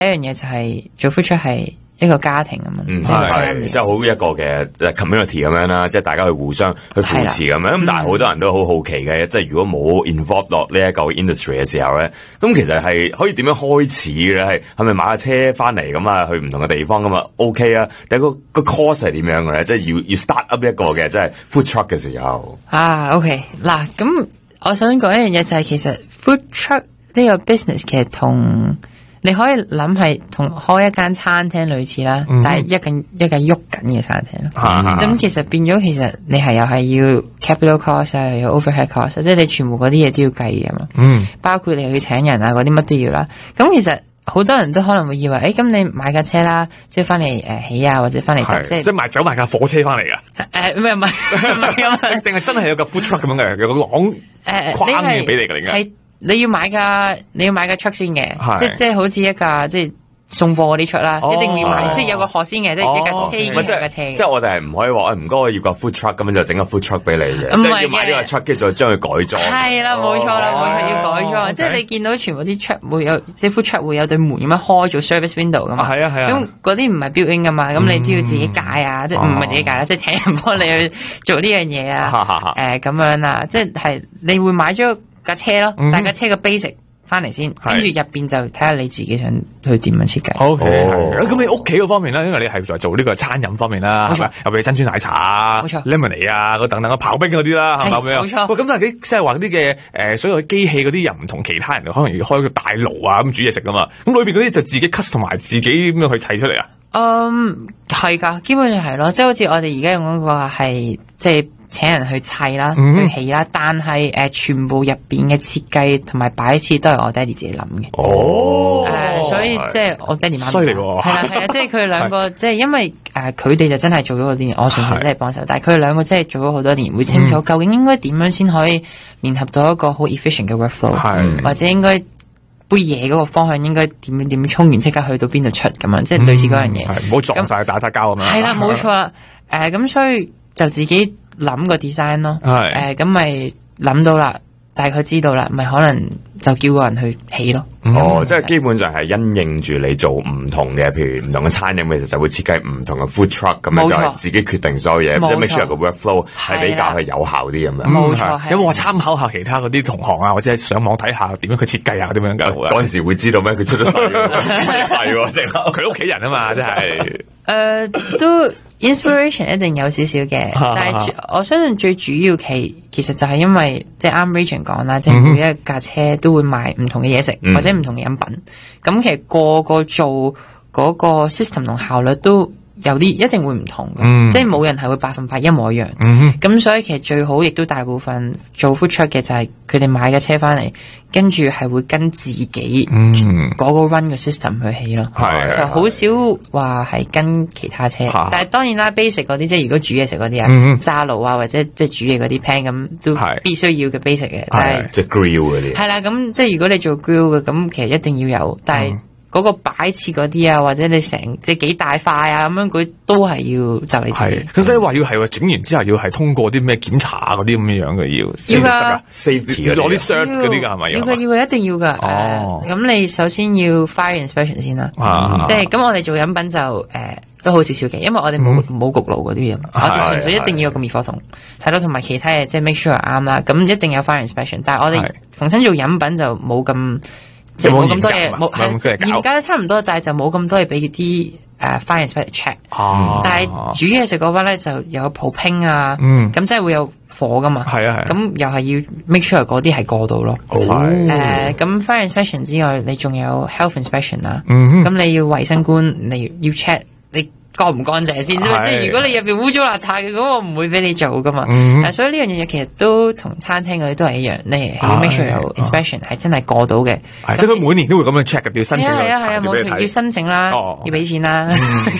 一樣嘢就係做 food truck 係一個家庭啊嘛， 係即係好一個嘅 community 咁樣啦，即係大家去互相去扶持咁樣。咁但係好多人都好好奇嘅，即係如果冇 involve 落呢一個 industry 嘅時候咧，咁其實係可以點樣開始嘅咧？係咪買架車翻嚟咁啊，去唔同嘅地方咁啊 OK 啊？但係個 course 係點樣嘅咧？即係要 start up 一個嘅即係 food truck 嘅時候 OK 嗱，咁我想講一樣嘢就係其實 food truck 呢個 business 其實同你可以諗係同開一間餐廳類似啦，但係一間喐緊嘅餐廳咯。咁其實變咗，其實你係又係要 capital cost 啊，又要 overhead cost， 即係你全部嗰啲嘢都要計㗎嘛。包括你又要請人啊，嗰啲乜都要啦。咁其實好多人都可能會以為，咁你買架車啦，即係翻嚟起啊，或者翻嚟即係買架火車翻嚟㗎。 唔係咁， 定係真係有個 food truck 咁樣嘅，有個籠框嘅俾你㗎，而家。 你要買架 truck 先嘅，即係好似一架即係送貨嗰啲 truck 啦，一定要買，即係有個殼先嘅，即係一架車已經係架車。 即係我哋係唔可以話唔該，我要個 food truck 咁樣就整個 food truck 俾你嘅，即係要買呢個 truck 跟住再將佢改裝。 係啦，冇錯啦，冇錯要改裝。即係你見到全部啲 truck 會有，即係 food truck 會有對門咁樣開做 service window 噶嘛。 係啊。 咁嗰啲唔係 built in 噶嘛，咁你都要自己解啊，即係唔係自己解啦，即係請人幫你去做呢樣嘢啊。咁樣啦，即係你會買咗架車咯，但架車嘅 basic。翻嚟先，跟住入邊就睇下你自己想去點樣設計。 OK，咁你屋企嗰方面咧，因為你係在做呢個餐飲方面啦，係咪？有譬如珍珠奶茶啊、lemonade 啊，嗰等等刨冰嗰啲啦，係咪咁樣？ 冇錯。 咁但係你即係話嗰啲嘅所有機器嗰啲又唔同其他人，可能要開個大爐啊咁煮嘢食噶嘛。咁裏邊嗰啲就自己 custom 埋自己咁樣去砌出嚟啊。 係㗎，基本上係咯，即係好似我哋而家用嗰個係即係。請人去砌啦，去起啦，但係全部入邊嘅設計同埋擺設都係我爹哋自己諗嘅。所以即係我爹哋媽咪。犀利喎！係啦，即係佢哋兩個，即係因為佢哋就真係做咗好多年，我純粹真係幫手，但係佢哋兩個真係做咗好多年，會清楚究竟應該點樣先可以聯合到一個好 efficient 嘅 workflow，或者應該杯嘢嗰個方向應該點樣沖完即刻去到邊度出咁樣，即係類似嗰樣嘢。 唔好撞晒打晒交咁樣。 係啦，冇錯啦。咁所以就自己諗個 design 咯，咁咪諗到啦，大概知道啦，咪可能就叫個人去起咯。 即係基本上係因應住你做唔同嘅，譬如唔同嘅餐飲，其實就會設計唔同嘅 food truck 咁樣，就係自己決定所有嘢，即係 make sure 個 workflow 係比較係有效啲咁樣。 冇錯， 有冇話參考下其他嗰啲同行啊，或者係上網睇下點樣佢設計啊，點樣㗎？ 嗰陣時會知道咩？佢出得世喎， 佢屋企人啊嘛，真係。 都 inspiration 一定有少少嘅，但係我相信最主要其實就係因為即係啱 Rachel 講啦，即係每一架車都會賣唔同嘅嘢食或者唔同嘅飲品，咁其實個個做嗰個 system 同效率都有啲一定會唔同嘅，即係冇人係會100%一模一樣。咁所以其實最好亦都大部分做 food truck 嘅就係佢哋買嘅車翻嚟，跟住係會跟自己嗰個 run 嘅 system 去起咯。就好少話係跟其他車，但係當然啦 basic 嗰啲，即係如果煮嘢食嗰啲啊，炸爐啊或者即係煮嘢嗰啲 pan 咁都必須要嘅 basic 嘅。但係即係 grill 嗰啲。係啦，咁即係如果你做 grill 嘅，咁其實一定要有，但係嗰個擺設嗰啲啊，或者你成即係幾大塊啊咁樣，佢都係要就你自己。 咁所以話要係整完之後要係通過啲咩檢查嗰啲咁樣嘅要㗎 ，safety 攞啲 cert 嗰啲㗎係咪？ 要嘅，一定要㗎。咁你首先要 fire inspection 先啦，即係咁我哋做飲品就都好少少嘅，因為我哋冇焗爐嗰啲嘢，我哋純粹一定要有個滅火筒，係咯，同埋其他嘢即係 make sure 啱啦。咁一定有 fire inspection， 但係我哋逢親做飲品就冇咁。即係冇咁多嘢，嚴格都差唔多，但係就冇咁多嘢俾啲fire inspector check。但係煮嘢食嗰班咧就有泡拼啊，咁即係會有火噶嘛。咁又係要 make sure 嗰啲係過到咯。咁 fire inspection 之外，你仲有 health inspection 啊。咁你要衛生官，你要 check 你乾唔乾淨先，即係如果你入邊污糟邋遢嘅，咁我唔會俾你做噶嘛。所以呢樣嘢其實都同餐廳嗰啲都係一樣，你要 make sure 有 inspection 係真係過到嘅。 即係佢每年都會咁樣 check 嘅，要申請。 係啊，冇錯，要申請啦，要俾錢啦，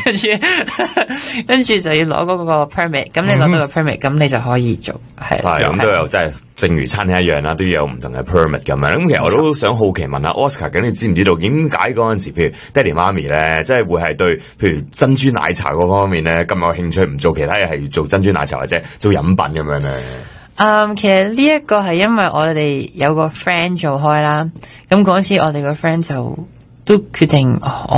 跟住就要攞嗰個 permit。咁你攞到個 permit，咁你就可以做。係咁都有即係。正如餐廳一樣啦，都要有唔同嘅 permit 咁樣。咁其實我都想好奇問下 Oscar， 咁你知唔知道點解嗰陣時，譬如爹哋媽咪咧，即係會係對譬如珍珠奶茶嗰方面咧咁有興趣，唔做其他嘢，係做珍珠奶茶或者做飲品咁樣咧？ 其實呢一個係因為我哋有個 friend 做開啦，咁嗰時我哋個 friend 就都決定